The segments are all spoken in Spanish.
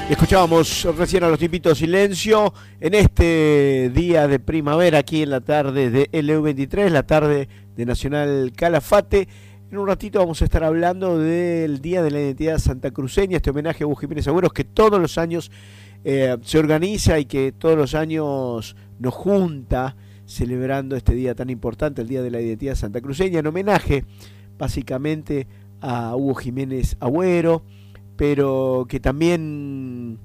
Escuchábamos recién a los Tipitos Silencio en este día de primavera, aquí en la tarde de LU23, la tarde de Nacional Calafate. En un ratito vamos a estar hablando del Día de la Identidad Santacruceña, este homenaje a Hugo Jiménez Agüeros que todos los años se organiza y que todos los años nos junta celebrando este día tan importante, el Día de la Identidad Santacruceña, en homenaje básicamente a Hugo Jiménez Agüero, pero que también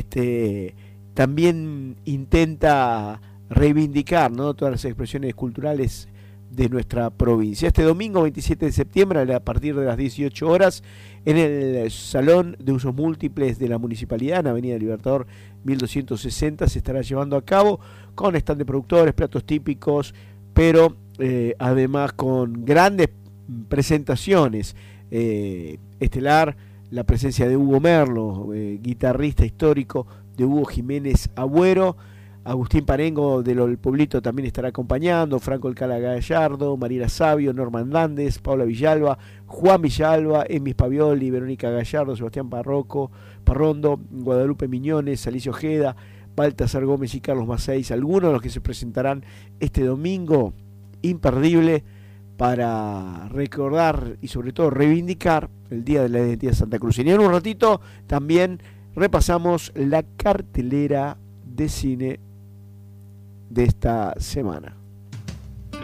también intenta reivindicar, ¿no?, todas las expresiones culturales de nuestra provincia. Este domingo 27 de septiembre, a partir de las 18 horas, en el Salón de Usos Múltiples de la Municipalidad, en Avenida Libertador 1260, se estará llevando a cabo con stand de productores, platos típicos, pero además con grandes presentaciones. Estelar, la presencia de Hugo Merlo, guitarrista histórico de Hugo Jiménez Agüero. Agustín Parengo del Pueblito también estará acompañando, Franco El Cala Gallardo, Mariela Sabio, Norma Hernández, Paula Villalba, Juan Villalba, Emis Pavioli, Verónica Gallardo, Sebastián Parrondo, Guadalupe Miñones, Alicia Ojeda, Baltasar Gómez y Carlos Maceis, algunos de los que se presentarán este domingo, imperdible para recordar y sobre todo reivindicar el Día de la Identidad Santacruceña. En un ratito también repasamos la cartelera de cine de esta semana.